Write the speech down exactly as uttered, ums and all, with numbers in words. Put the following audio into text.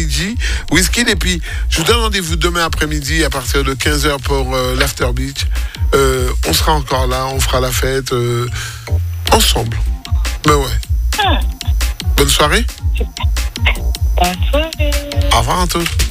Luigi, Wizkid. Et puis, je vous donne rendez-vous demain après-midi à partir de quinze heures pour euh, l'After Beach. Euh, on sera encore là, on fera la fête euh, ensemble. Ben ouais. Ah. Bonne soirée. Bonne soirée. Au revoir à tous.